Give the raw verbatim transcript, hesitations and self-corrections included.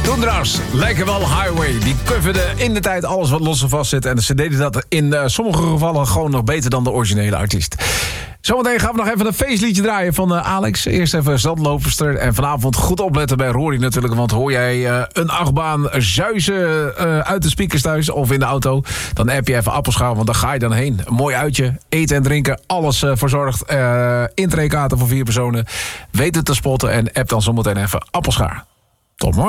Toen trouwens, lekker wel Highway. Die coverde in de tijd alles wat los en vast zit. En ze deden dat in uh, sommige gevallen gewoon nog beter dan de originele artiest. Zometeen gaan we nog even een feestliedje draaien van uh, Alex. Eerst even Zandloperster. En vanavond goed opletten bij Rory natuurlijk. Want hoor jij uh, een achtbaan zuizen uh, uit de speakers thuis of in de auto, dan app je even Appelschaal, want daar ga je dan heen. Een mooi uitje, eten en drinken, alles uh, verzorgd. Uh, intreekaarten voor vier personen. Weet het te spotten en app dan zometeen even Appelschaar. Tot morgen.